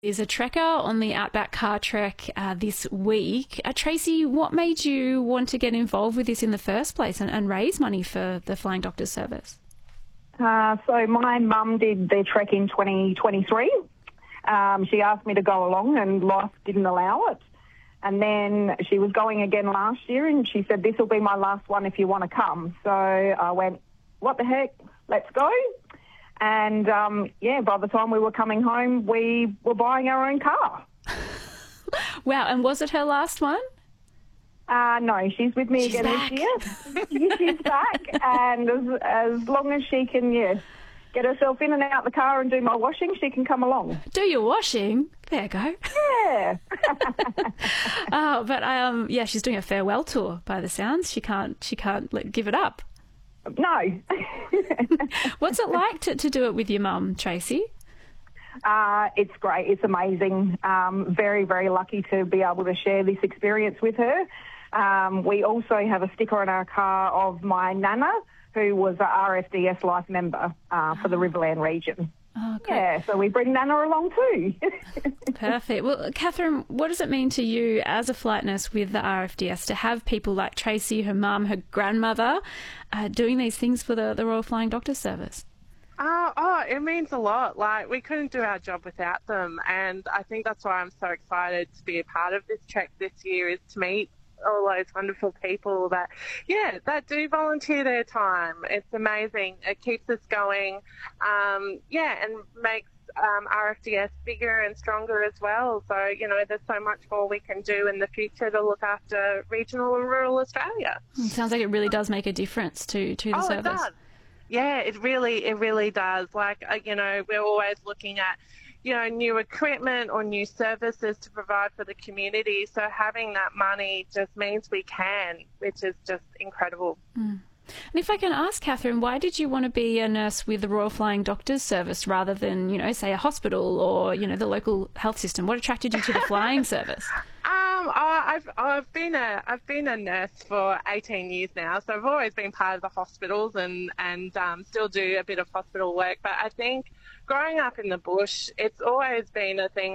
Is a trekker on the Outback Car Trek this week. Tracy, what made you want to get involved with this in the first place and raise money for the Flying Doctors Service? So my mum did the trek in 2023. She asked me to go along and life didn't allow it. And then she was going again last year and she said, this will be my last one if you want to come. So I went, what the heck, let's go. And, by the time we were coming home, we were buying our own car. Wow, and was it her last one? No, she's with me again back. this year. She's back, and as long as she can, get herself in and out the car and do my washing, she can come along. Do your washing? There you go. Yeah. But she's doing a farewell tour by the sounds. She can't give it up. No. What's it like to do it with your mum, Tracy? It's great. It's amazing. Very, very lucky to be able to share this experience with her. We also have a sticker on our car of my nana, who was a RFDS Life member for the Riverland region. Oh, great. Yeah, so we bring Nana along too. Perfect. Well, Catherine, what does it mean to you as a flight nurse with the RFDS to have people like Tracy, her mum, her grandmother, doing these things for the Royal Flying Doctor Service? It means a lot. Like, we couldn't do our job without them, and I think that's why I'm so excited to be a part of this trek this year, is to meet all those wonderful people that do volunteer their time. It's amazing. It keeps us going, and makes RFDS bigger and stronger as well. So, there's so much more we can do in the future to look after regional and rural Australia. It sounds like it really does make a difference to the service. It does. Yeah, it really does. Like, we're always looking at new equipment or new services to provide for the community. So having that money just means we can, which is just incredible. Mm. And if I can ask, Catherine, why did you want to be a nurse with the Royal Flying Doctors Service rather than, say, a hospital or, the local health system? What attracted you to the flying service? I've been a nurse for 18 years now, so I've always been part of the hospitals and still do a bit of hospital work. But I think growing up in the bush, it's always been a thing